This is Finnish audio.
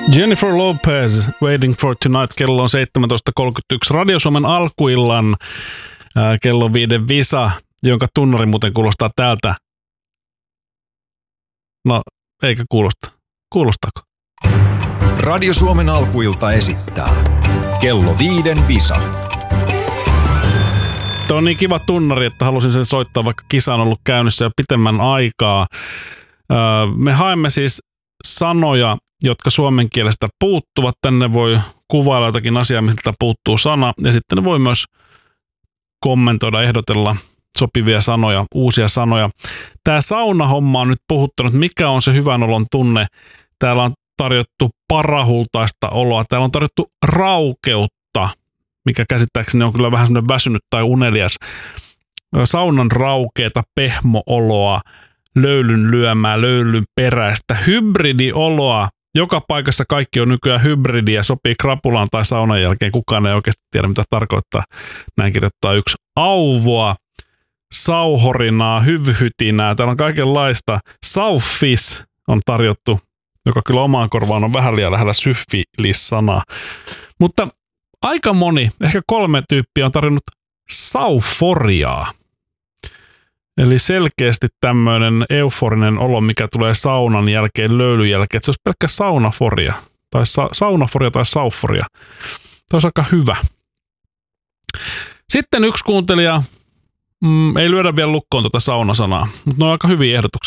Jennifer Lopez, Waiting for Tonight, kello on 17.31. Radio Suomen alkuillan kello 5 visa, jonka tunnari muuten kuulostaa täältä. No, eikä kuulosta. Kuulostaako? Radio Suomen alkuilta esittää kello 5 visa. Tuo on niin kiva tunnari, että halusin sen soittaa, vaikka kisa on ollut käynnissä jo pitemmän aikaa. Me haemme siis sanoja, jotka suomen kielestä puuttuvat. Tänne voi kuvailla jotakin asiaa, mistä puuttuu sana. Ja sitten ne voi myös kommentoida, ehdotella sopivia sanoja, uusia sanoja. Tämä saunahomma on nyt puhuttanut, mikä on se hyvän olon tunne. Täällä on tarjottu parahultaista oloa. Täällä on tarjottu raukeutta, mikä käsittääkseni on kyllä vähän semmoinen väsynyt tai unelias. Saunan raukeeta, pehmooloa, löylyn lyömää, löylyn peräistä, hybridioloa. Joka paikassa kaikki on nykyään hybridiä, sopii krapulaan tai saunan jälkeen. Kukaan ei oikeasti tiedä, mitä tarkoittaa. Näin kirjoittaa yksi. Auvoa, sauhorinaa, hyvhytinää. Täällä on kaikenlaista. Sauffis on tarjottu, joka kyllä omaan korvaan on vähän liian lähellä syfilis-sanaa. Mutta aika moni, ehkä 3 tyyppiä on tarjonnut sauforiaa. Eli selkeästi tämmöinen euforinen olo, mikä tulee saunan jälkeen, löylyn jälkeen, että se olisi pelkkä saunaforia tai saunaforia tai sauforia. Tämä olisi aika hyvä. Sitten yksi kuuntelija, ei lyödä vielä lukkoon tuota saunasanaa, mutta ne on aika hyviä ehdotuksia.